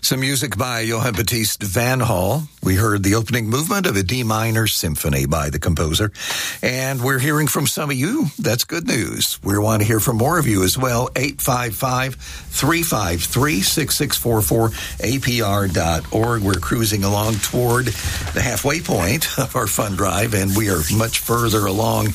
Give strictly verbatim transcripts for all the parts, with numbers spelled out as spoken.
Some music by Johann Baptist Van Hall. We heard the opening movement of a D minor symphony by the composer. And we're hearing from some of you. That's good news. We want to hear from more of you as well. eight five five, three five three, six six four four, A P R dot org. We're cruising along toward the halfway point of our fund drive, and we are much further along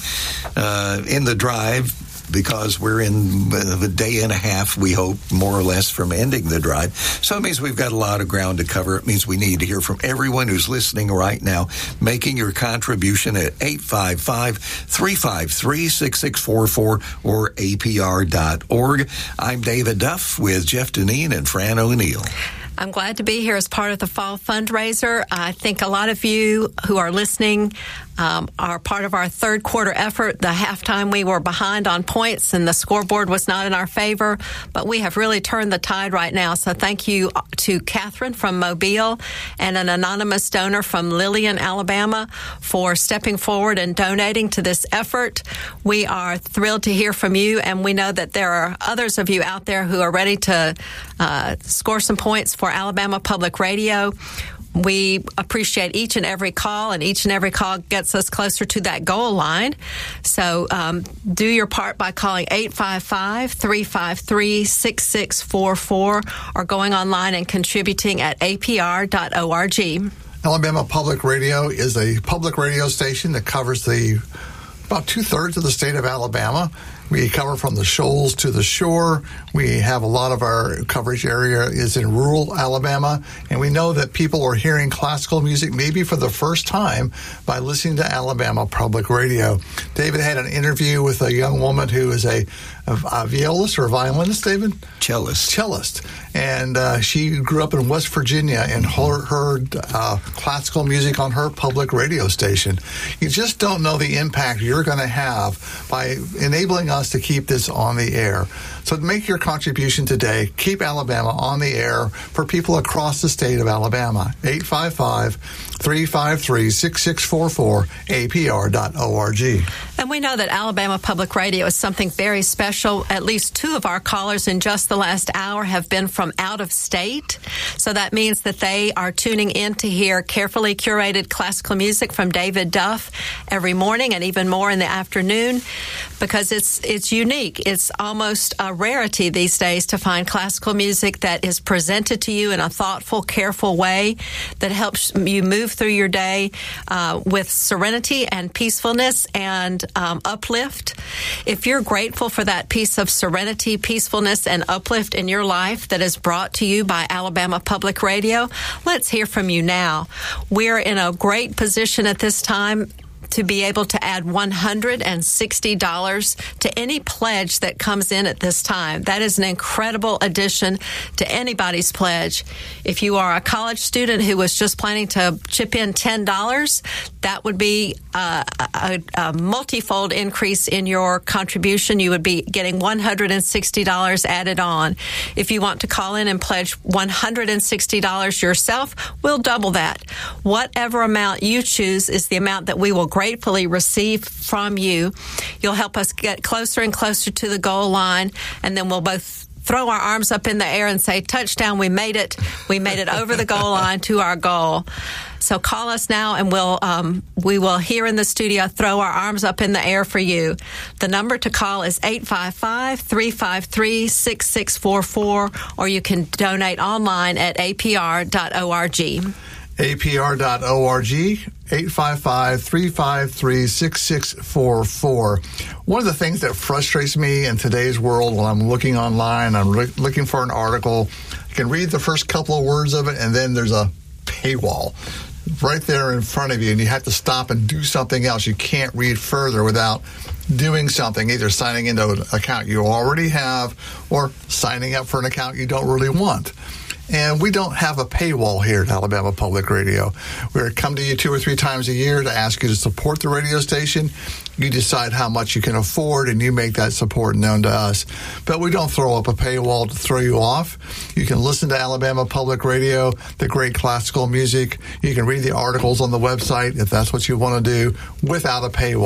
uh, in the drive, because we're in a day and a half, we hope, more or less, from ending the drive. So it means we've got a lot of ground to cover. It means we need to hear from everyone who's listening right now, making your contribution at eight five five, three five three, six six four four or A P R dot org. I'm David Duff with Jeff Deneen and Fran O'Neill. I'm glad to be here as part of the fall fundraiser. I think a lot of you who are listening um, are part of our third quarter effort. The halftime we were behind on points and the scoreboard was not in our favor, but we have really turned the tide right now. So thank you to Catherine from Mobile and an anonymous donor from Lillian, Alabama, for stepping forward and donating to this effort. We are thrilled to hear from you, and we know that there are others of you out there who are ready to uh, score some points for Alabama Public Radio. We appreciate each and every call, and each and every call gets us closer to that goal line. So um, do your part by calling eight five five, three five three, six six four four or going online and contributing at A P R dot org. Alabama Public Radio is a public radio station that covers the about two-thirds of the state of Alabama. We cover from the shoals to the shore. We have a lot of our coverage area is in rural Alabama, and we know that people are hearing classical music maybe for the first time by listening to Alabama Public Radio. David had an interview with a young woman who is a, a, a violist or a violinist, David? Cellist. Cellist. And uh, she grew up in West Virginia and heard, heard uh, classical music on her public radio station. You just don't know the impact you're going to have by enabling us to keep this on the air. So make your contribution today. Keep Alabama on the air for people across the state of Alabama. eight five five, three five three, six six four four, A P R dot org. And we know that Alabama Public Radio is something very special. At least two of our callers in just the last hour have been from out of state. So that means that they are tuning in to hear carefully curated classical music from David Duff every morning and even more in the afternoon, because it's it's unique. It's almost a rarity these days to find classical music that is presented to you in a thoughtful, careful way that helps you move through your day uh, with serenity and peacefulness and um, uplift. If you're grateful for that piece of serenity, peacefulness, and uplift in your life that is brought to you by Alabama Public Radio, let's hear from you now. We're in a great position at this time to be able to add one hundred sixty dollars to any pledge that comes in at this time. That is an incredible addition to anybody's pledge. If you are a college student who was just planning to chip in ten dollars, that would be uh, a, a multifold increase in your contribution. You would be getting one hundred sixty dollars added on. If you want to call in and pledge one hundred sixty dollars yourself, we'll double that. Whatever amount you choose is the amount that we will gratefully receive from you. You'll help us get closer and closer to the goal line, and then we'll both throw our arms up in the air and say, touchdown, we made it. We made it over the goal line to our goal. So call us now, and we'll um, we will here in the studio throw our arms up in the air for you. The number to call is eight five five, three five three, six six four four, or you can donate online at A P R dot org. A P R dot org, eight five five, three five three, six six four four. One of the things that frustrates me in today's world when I'm looking online, I'm re- looking for an article, I can read the first couple of words of it, and then there's a paywall right there in front of you, and you have to stop and do something else. You can't read further without doing something, either signing into an account you already have or signing up for an account you don't really want. And we don't have a paywall here at Alabama Public Radio. We come to you two or three times a year to ask you to support the radio station. You decide how much you can afford, and you make that support known to us. But we don't throw up a paywall to throw you off. You can listen to Alabama Public Radio, the great classical music. You can read the articles on the website if that's what you want to do without a paywall.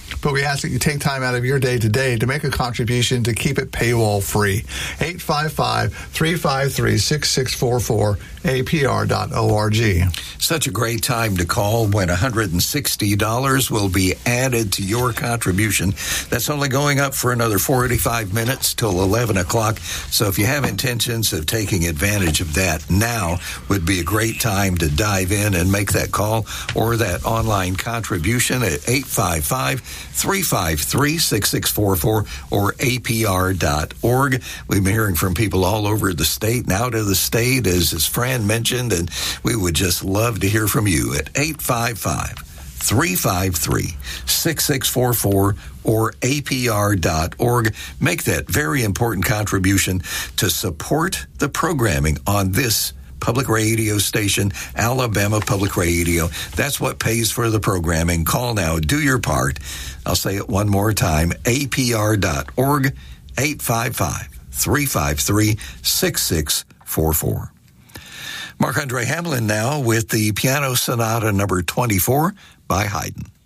but we ask that you take time out of your day today to make a contribution to keep it paywall free. eight five five, three five three, six six four four, A P R dot org. Such a great time to call when one hundred sixty dollars will be added to your contribution. That's only going up for another forty-five minutes till eleven o'clock. So if you have intentions of taking advantage of that, now would be a great time to dive in and make that call or that online contribution at eight five five, three five three, six six four four or A P R dot org. We've been hearing from people all over the state and out of the state, as his friend mentioned, and we would just love to hear from you at eight five five, three five three, six six four four or A P R dot org. Make that very important contribution to support the programming on this public radio station, Alabama Public Radio. That's what pays for the programming. Call now. Do your part. I'll say it one more time. A P R dot org, eight five five, three five three, six six four four. Marc-Andre Hamelin now with the Piano Sonata number twenty-four by Haydn.